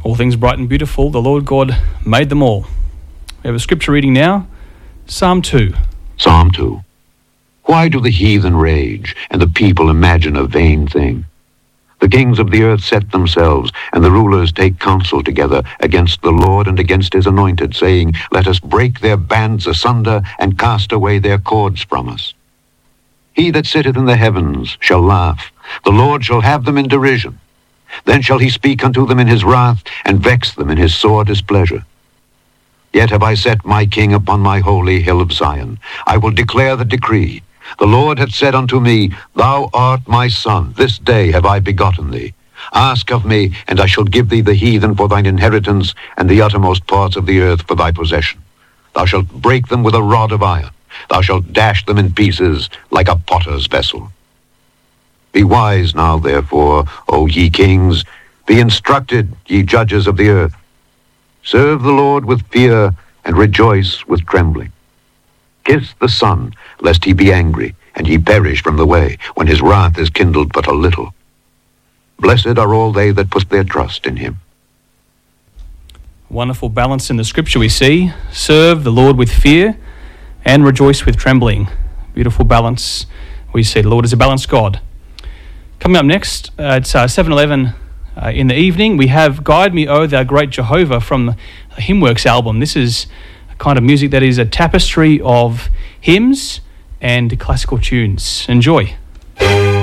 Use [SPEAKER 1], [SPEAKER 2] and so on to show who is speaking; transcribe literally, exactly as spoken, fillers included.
[SPEAKER 1] All things bright and beautiful, the Lord God made them all. We have a scripture reading now, Psalm two.
[SPEAKER 2] Psalm two. Why do the heathen rage, and the people imagine a vain thing? The kings of the earth set themselves, and the rulers take counsel together against the Lord and against his anointed, saying, Let us break their bands asunder, and cast away their cords from us. He that sitteth in the heavens shall laugh, the Lord shall have them in derision. Then shall he speak unto them in his wrath, and vex them in his sore displeasure. Yet have I set my king upon my holy hill of Zion. I will declare the decree. The Lord hath said unto me, Thou art my son, this day have I begotten thee. Ask of me, and I shall give thee the heathen for thine inheritance, and the uttermost parts of the earth for thy possession. Thou shalt break them with a rod of iron. Thou shalt dash them in pieces like a potter's vessel. Be wise now, therefore, O ye kings. Be instructed, ye judges of the earth. Serve the Lord with fear, and rejoice with trembling. Kiss the Son, lest he be angry, and ye perish from the way, when his wrath is kindled but a little. Blessed are all they that put their trust in him.
[SPEAKER 1] Wonderful balance in the scripture we see. Serve the Lord with fear and rejoice with trembling. Beautiful balance. We see the Lord is a balanced God. Coming up next, uh, it's uh, seven eleven uh, in the evening. We have Guide Me, O Thou Great Jehovah from the Hymnworks album. This is a kind of music that is a tapestry of hymns and classical tunes. Enjoy.